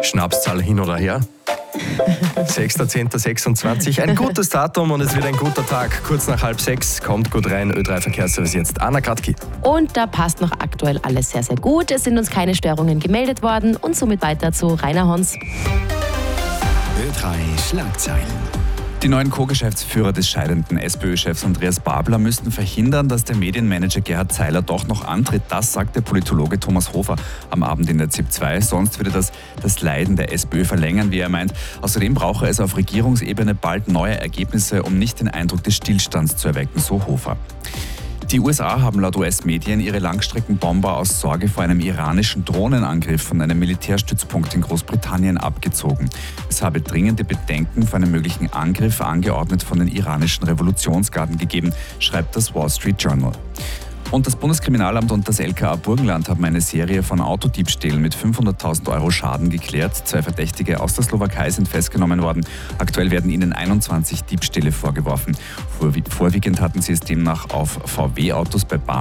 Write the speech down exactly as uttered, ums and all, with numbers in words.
Schnapszahl hin oder her. sechster zehnter sechsundzwanzig. Ein gutes Datum und es wird ein guter Tag. Kurz nach halb sechs kommt gut rein. Ö drei Verkehrsservice jetzt. Anna Katki. Und da passt noch aktuell alles sehr, sehr gut. Es sind uns keine Störungen gemeldet worden und somit weiter zu Rainer Hons. Ö drei Schlagzeilen. Die neuen Co-Geschäftsführer des scheidenden SPÖ-Chefs Andreas Babler müssten verhindern, dass der Medienmanager Gerhard Zeiler doch noch antritt. Das sagt der Politologe Thomas Hofer am Abend in der Z I P zwei. Sonst würde das das Leiden der SPÖ verlängern, wie er meint. Außerdem brauche es auf Regierungsebene bald neue Ergebnisse, um nicht den Eindruck des Stillstands zu erwecken, so Hofer. Die U S A haben laut U S-Medien ihre Langstreckenbomber aus Sorge vor einem iranischen Drohnenangriff von einem Militärstützpunkt in Großbritannien abgezogen. Es habe dringende Bedenken vor einem möglichen Angriff, angeordnet von den iranischen Revolutionsgarden, gegeben, schreibt das Wall Street Journal. Und das Bundeskriminalamt und das L K A Burgenland haben eine Serie von Autodiebstählen mit fünfhunderttausend Euro Schaden geklärt. Zwei Verdächtige aus der Slowakei sind festgenommen worden. Aktuell werden ihnen einundzwanzig Diebstähle vorgeworfen. Vorwiegend hatten sie es demnach auf V W-Autos bei Bahn